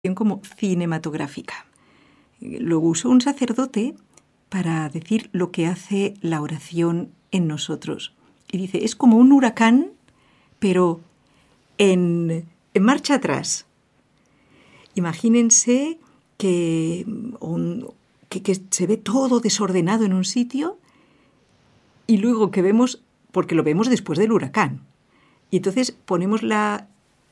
como cinematográfica. Lo usó un sacerdote para decir lo que hace la oración en nosotros. Y dice, es como un huracán, pero en marcha atrás. Imagínense que se ve todo desordenado en un sitio y luego que vemos, porque lo vemos después del huracán. Y entonces ponemos la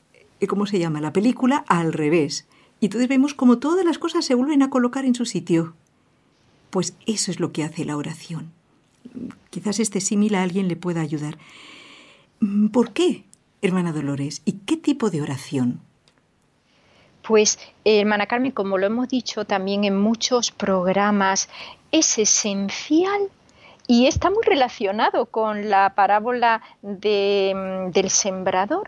película al revés. Y entonces vemos como todas las cosas se vuelven a colocar en su sitio. Pues eso es lo que hace la oración. Quizás este símil a alguien le pueda ayudar. ¿Por qué, hermana Dolores? ¿Y qué tipo de oración? Pues, hermana Carmen, como lo hemos dicho también en muchos programas, es esencial y está muy relacionado con la parábola del sembrador,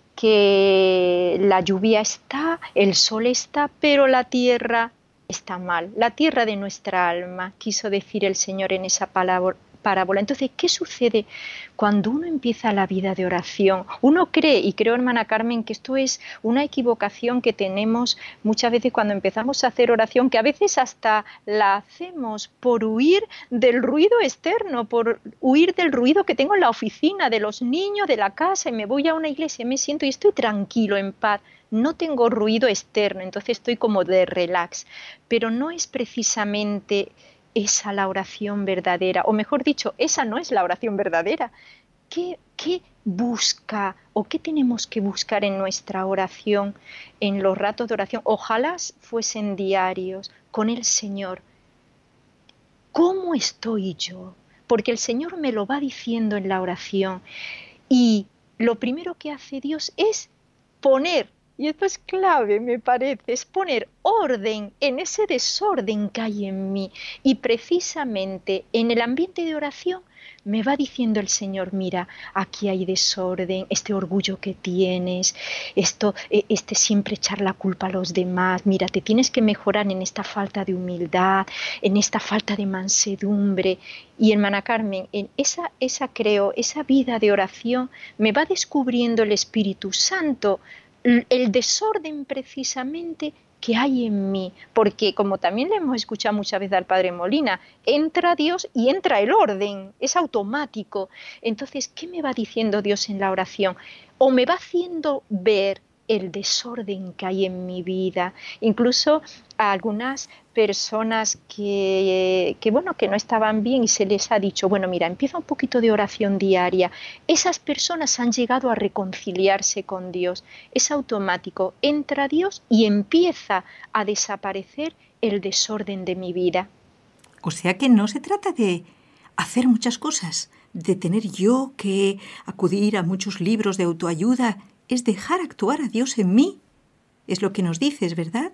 que la lluvia está, el sol está, pero la tierra está mal. La tierra de nuestra alma, quiso decir el Señor en esa parábola. Entonces, ¿qué sucede cuando uno empieza la vida de oración? Uno cree, y creo, hermana Carmen, que esto es una equivocación que tenemos muchas veces cuando empezamos a hacer oración, que a veces hasta la hacemos por huir del ruido externo, por huir del ruido que tengo en la oficina, de los niños, de la casa, y me voy a una iglesia, me siento y estoy tranquilo, en paz. No tengo ruido externo, entonces estoy como de relax. Pero no es precisamente esa la oración verdadera, o mejor dicho, esa no es la oración verdadera. ¿Qué busca o qué tenemos que buscar en nuestra oración, en los ratos de oración? Ojalá fuesen diarios con el Señor. ¿Cómo estoy yo? Porque el Señor me lo va diciendo en la oración. Y lo primero que hace Dios es poner, y esto es clave, me parece, es poner orden en ese desorden que hay en mí. Y precisamente en el ambiente de oración me va diciendo el Señor, mira, aquí hay desorden, este orgullo que tienes, este siempre echar la culpa a los demás, mira, te tienes que mejorar en esta falta de humildad, en esta falta de mansedumbre. Y hermana Carmen, en esa vida de oración me va descubriendo el Espíritu Santo el desorden precisamente que hay en mí, porque como también le hemos escuchado muchas veces al Padre Molina, entra Dios y entra el orden, es automático. Entonces, ¿qué me va diciendo Dios en la oración? O me va haciendo ver el desorden que hay en mi vida, incluso a algunas personas que no estaban bien y se les ha dicho, bueno, mira, empieza un poquito de oración diaria. Esas personas han llegado a reconciliarse con Dios. Es automático, entra Dios y empieza a desaparecer el desorden de mi vida. O sea que no se trata de hacer muchas cosas, de tener yo que acudir a muchos libros de autoayuda, es dejar actuar a Dios en mí. Es lo que nos dices, ¿verdad?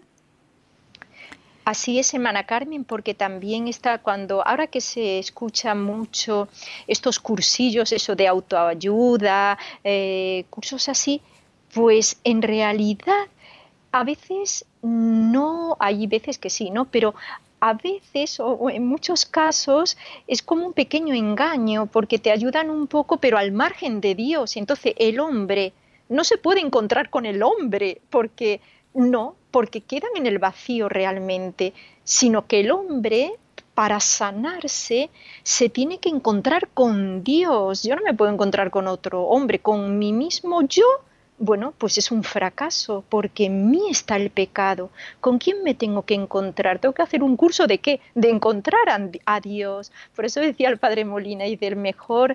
Así es, hermana Carmen, porque también está ahora que se escucha mucho estos cursillos, eso de autoayuda, cursos así, pues en realidad a veces no, hay veces que sí, ¿no? Pero a veces o en muchos casos es como un pequeño engaño porque te ayudan un poco, pero al margen de Dios. Entonces el hombre no se puede encontrar con el hombre porque quedan en el vacío realmente, sino que el hombre para sanarse se tiene que encontrar con Dios. Yo no me puedo encontrar con otro hombre, con mí mismo yo. Bueno, pues es un fracaso, porque en mí está el pecado. ¿Con quién me tengo que encontrar? ¿Tengo que hacer un curso de qué? De encontrar a Dios. Por eso decía el Padre Molina, y del mejor,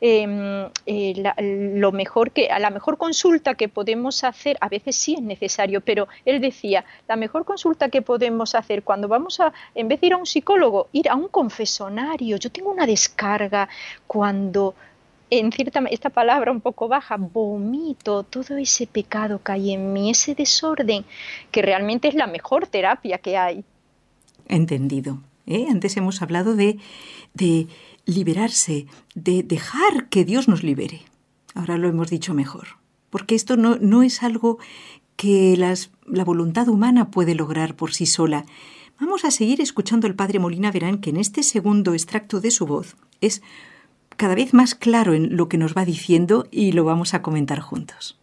la mejor consulta que podemos hacer, a veces sí es necesario, pero él decía, la mejor consulta que podemos hacer cuando en vez de ir a un psicólogo, ir a un confesonario. Yo tengo una descarga cuando esta palabra un poco baja, vomito todo ese pecado que hay en mí, ese desorden, que realmente es la mejor terapia que hay. Entendido. Antes hemos hablado de liberarse, de dejar que Dios nos libere. Ahora lo hemos dicho mejor. Porque esto no es algo que la voluntad humana puede lograr por sí sola. Vamos a seguir escuchando al Padre Molina. Verán que en este segundo extracto de su voz es cada vez más claro en lo que nos va diciendo y lo vamos a comentar juntos.